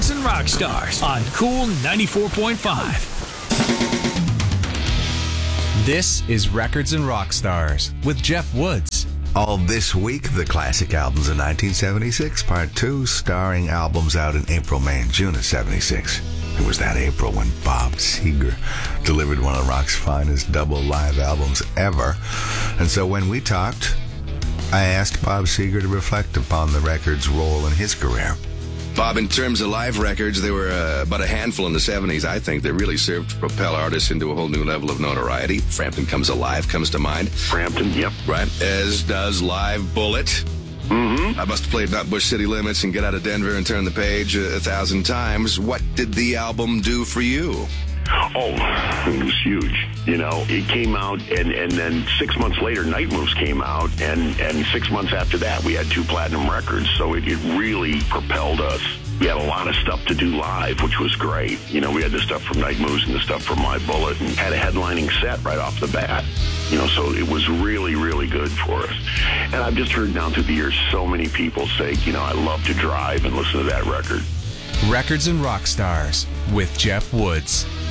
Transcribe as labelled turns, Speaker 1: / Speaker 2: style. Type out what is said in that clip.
Speaker 1: Records and Rock Stars on Cool 94.5.
Speaker 2: This is Records and Rock Stars with Jeff Woods.
Speaker 3: All this week, the classic albums of 1976, Part 2, starring albums out in April, May, and June of 76. It was that April when Bob Seger delivered one of rock's finest double live albums ever. And so when we talked, I asked Bob Seger to reflect upon the record's role in his career.
Speaker 4: Bob, in terms of live records, there were about a handful in the 70s, I think, that really served to propel artists into a whole new level of notoriety. Frampton Comes Alive comes to mind.
Speaker 5: Frampton, yep.
Speaker 4: Right, as does Live Bullet.
Speaker 5: Mm-hmm.
Speaker 4: I must have played Nutbush City Limits and Get Out of Denver and Turn the Page 1,000 times. What did the album do for you?
Speaker 5: Oh, it was huge. You know, it came out, and then 6 months later, Night Moves came out, and 6 months after that, we had 2 platinum records, so it really propelled us. We had a lot of stuff to do live, which was great. You know, we had the stuff from Night Moves and the stuff from Live Bullet, and had a headlining set right off the bat. You know, so it was really, really good for us. And I've just heard down through the years so many people say, you know, I love to drive and listen to that record.
Speaker 2: Records and Rock Stars with Jeff Woods.